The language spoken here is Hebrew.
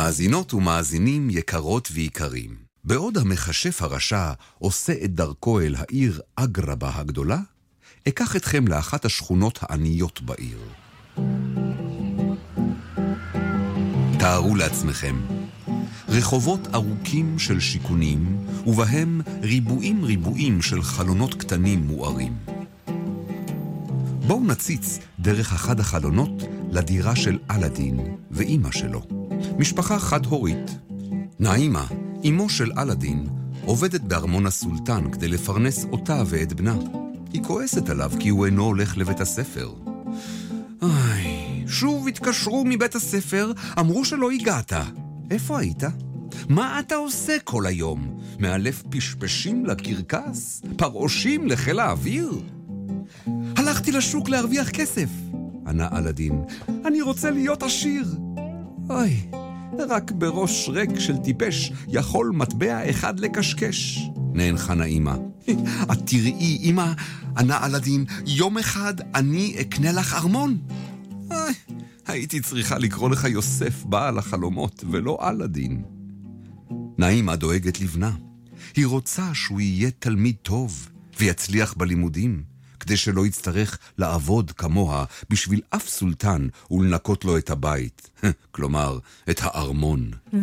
מאזינות ומאזינים יקרות ויקרים, בעוד המכשף הרשע עושה את דרכו אל העיר אגרבה הגדולה, אקח אתכם לאחת השכונות העניות בעיר. תארו לעצמכם, רחובות ארוכים של שיכונים, ובהם ריבועים של חלונות קטנים מוארים. בואו נציץ דרך אחד החלונות לדירה של אלאדין ואימא שלו. משפחה חד-הורית. נעימה, אמו של אלאדין, עובדת בארמון הסולטן כדי לפרנס אותה ואת בנה. היא כועסת עליו כי הוא אינו הולך לבית הספר. שוב התקשרו מבית הספר, אמרו שלא הגעת. איפה היית? מה אתה עושה כל היום? מאלף פשפשים לקרקס? פרעושים לחיל האוויר? הלכתי לשוק להרוויח כסף, ענה אלאדין. אני רוצה להיות עשיר. אוי, רק בראש ריק של טיפש יכול מטבע אחד לקשקש, נענחה נעימה. את תראי, אמא, ענה אלאדין, יום אחד אני אקנה לך ארמון. הייתי צריכה לקרוא לך יוסף בעל החלומות ולא אלאדין. נעימה דואגת לבנה. היא רוצה שהוא יהיה תלמיד טוב ויצליח בלימודים, כדי שלא יצטרך לעבוד כמוה בשביל אף סולטן ולנקות לו את הבית, כלומר את הארמון.